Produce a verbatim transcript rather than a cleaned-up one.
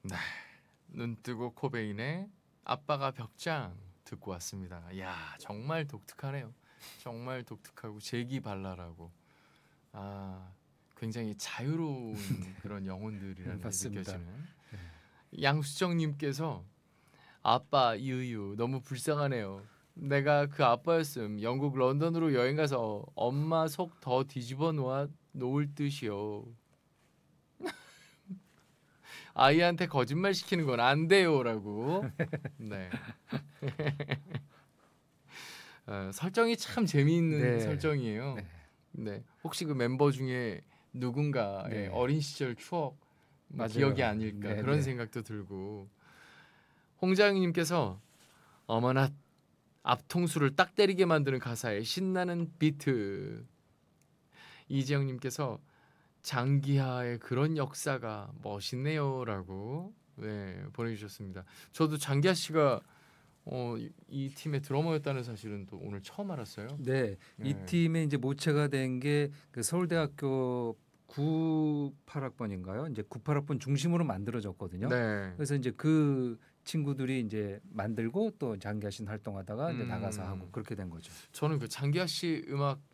네, 눈 뜨고 코베인의 아빠가 벽장 듣고 왔습니다. 야, 정말 독특하네요. 정말 독특하고 재기발랄하고 아, 굉장히 자유로운 그런 영혼들이라는 게 맞습니다. 느껴지는. 네. 양수정님께서 아빠 유유 너무 불쌍하네요. 내가 그 아빠였음 영국 런던으로 여행 가서 엄마 속 더 뒤집어 놓아 놓을 듯이요. 아이한테 거짓말 시키는 건 안 돼요라고. 네. 어, 설정이 참 재미있는 네. 설정이에요. 네. 네. 혹시 그 멤버 중에 누군가의 네. 어린 시절 추억 뭐 기억이 맞아요. 아닐까 네, 그런 네. 생각도 들고. 홍장님께서 어머나 앞통수를 딱 때리게 만드는 가사에 신나는 비트. 이지영님께서 장기하의 그런 역사가 멋있네요라고 네, 보내주셨습니다. 저도 장기하 씨가 어, 이, 이 팀의 드러머였다는 사실은 또 오늘 처음 알았어요. 네. 이 네. 팀의 이제 모체가 된 게 그 서울대학교 구십팔 학번인가요? 이제 구십팔 학번 중심으로 만들어졌거든요. 네. 그래서 이제 그 친구들이 이제 만들고 또 장기하신 활동하다가 이제 나가서 하고 음, 그렇게 된 거죠. 저는 그 장기하 씨 음악